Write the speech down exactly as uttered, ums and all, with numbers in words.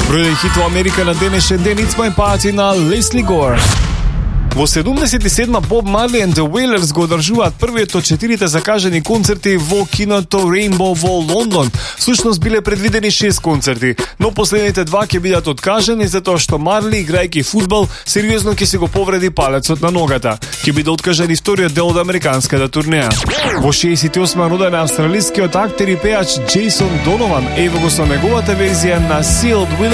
Бројден хит во Америка на денешен ден It's My Party на Лесли Гор. Во седумдесет и седма Боб Марли and the Wailers го одржуваат првиот од четирите закажани концерти во киното Rainbow во Лондон. Всушност биле предвидени шест концерти, но последните два ќе бидат откажани затоа што Марли, играјќи фудбал, сериозно ќе се го повреди палецот на ногата. Ќе биде откажан и вториот дел од американската турнеја. Во шеесет и осма роден австралискиот актер и пејач Джейсон Донован, ево го со неговата верзија на Sealed with